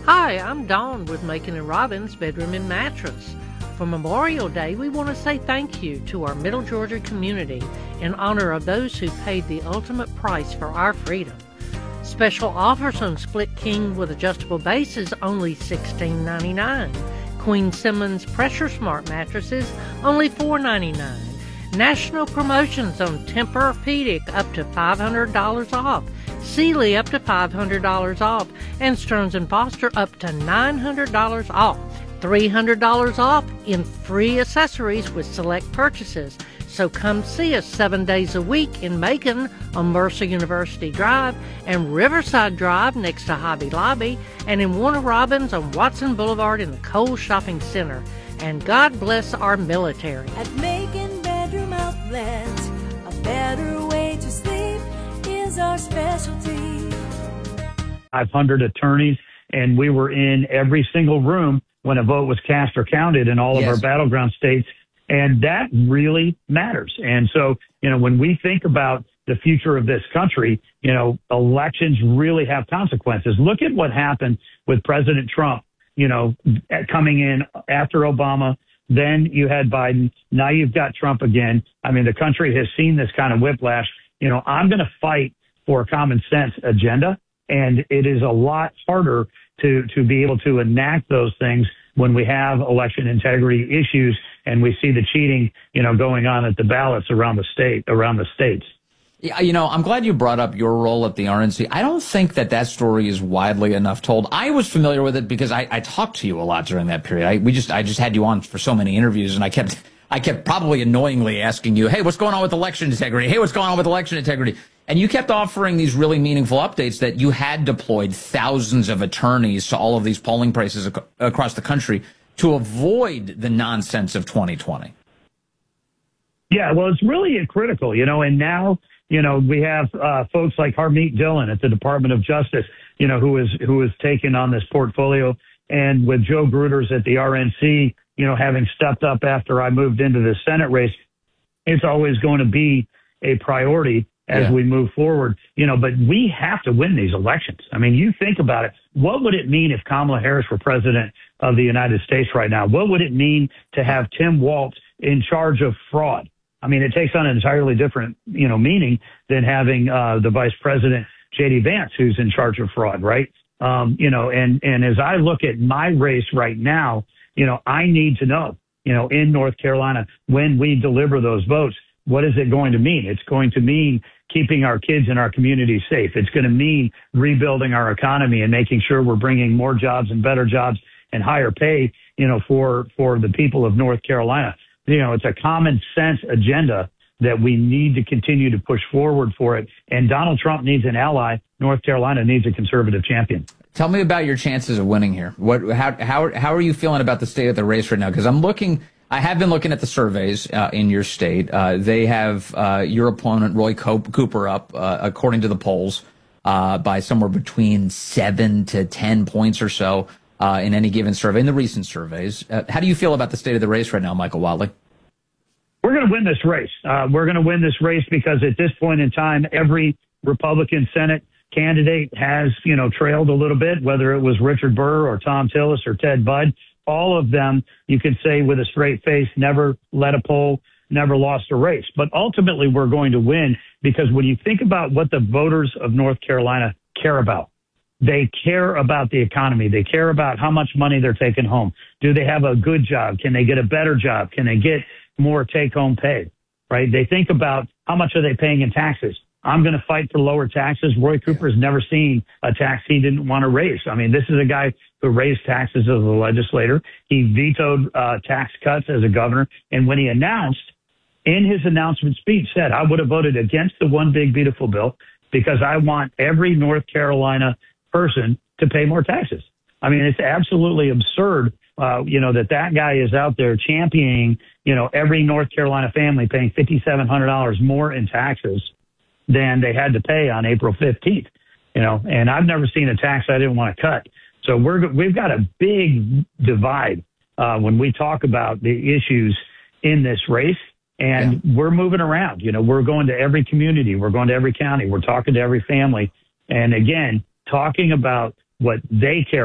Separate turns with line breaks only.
Hi, I'm Dawn with Macon and Robbins Bedroom and Mattress. For Memorial Day, we want to say thank you to our Middle Georgia community in honor of those who paid the ultimate price for our freedom. Special offers on Split King with adjustable bases only $16.99. Queen Simmons Pressure Smart mattresses only $4.99. National promotions on Tempur-Pedic up to $500 off. Sealy up to $500 off, and Stearns & Foster up to $900 off. $300 off in free accessories with select purchases. So come see us 7 days a week in Macon on Mercer University Drive and Riverside Drive next to Hobby Lobby, and in Warner Robins on Watson Boulevard in the Kohl's Shopping Center. And God bless our military.
At Macon Bedroom Outlet, a better way to sleep is our specialty.
500 attorneys, and we were in every single room when a vote was cast or counted in all of our battleground states, and that really matters. And so, when we think about the future of this country, elections really have consequences. Look at what happened with President Trump, coming in after Obama. Then you had Biden. Now you've got Trump again. I mean, the country has seen this kind of whiplash. I'm going to fight for a common sense agenda, and it is a lot harder to be able to enact those things when we have election integrity issues and we see the cheating, going on at the ballots around the states.
Yeah, I'm glad you brought up your role at the RNC. I don't think that story is widely enough told. I was familiar with it because I talked to you a lot during that period. I just had you on for so many interviews, and I kept probably annoyingly asking you, hey, what's going on with election integrity? Hey, what's going on with election integrity? And you kept offering these really meaningful updates that you had deployed thousands of attorneys to all of these polling places across the country to avoid the nonsense of 2020.
Yeah, well, it's really critical, and now, we have folks like Harmeet Dillon at the Department of Justice, who is taking on this portfolio, and with Joe Gruters at the RNC, having stepped up after I moved into the Senate race. It's always going to be a priority as we move forward, but we have to win these elections. I mean, you think about it. What would it mean if Kamala Harris were president of the United States right now? What would it mean to have Tim Walz in charge of fraud? I mean, it takes on an entirely different, meaning than having the vice president, J.D. Vance, who's in charge of fraud, right? And as I look at my race right now, I need to know, in North Carolina, when we deliver those votes, what is it going to mean? It's going to mean keeping our kids and our communities safe. It's going to mean rebuilding our economy and making sure we're bringing more jobs and better jobs and higher pay, for the people of North Carolina. It's a common sense agenda that we need to continue to push forward for it. And Donald Trump needs an ally. North Carolina needs a conservative champion.
Tell me about your chances of winning here. How are you feeling about the state of the race right now? Because I have been looking at the surveys in your state. They have your opponent, Roy Cooper, up, according to the polls, by somewhere between 7 to 10 points or so in any given survey, in the recent surveys. How do you feel about the state of the race right now, Michael Whatley?
We're going to win this race. We're going to win this race because at this point in time, every Republican Senate candidate has, trailed a little bit, whether it was Richard Burr or Tom Tillis or Ted Budd. All of them, you could say with a straight face, never led a poll, never lost a race. But ultimately, we're going to win because when you think about what the voters of North Carolina care about, they care about the economy. They care about how much money they're taking home. Do they have a good job? Can they get a better job? Can they get more take-home pay? Right? They think about how much are they paying in taxes. I'm going to fight for lower taxes. Roy Cooper has never seen a tax he didn't want to raise. I mean, this is a guy who raised taxes as a legislator. He vetoed tax cuts as a governor. And when he announced, in his announcement speech, said, I would have voted against the One Big Beautiful Bill because I want every North Carolina person to pay more taxes. I mean, it's absolutely absurd, that guy is out there championing, every North Carolina family paying $5,700 more in taxes than they had to pay on April 15th, and I've never seen a tax I didn't want to cut. So we've got a big divide when we talk about the issues in this race, and we're moving around. We're going to every community. We're going to every county. We're talking to every family. And again, talking about what they care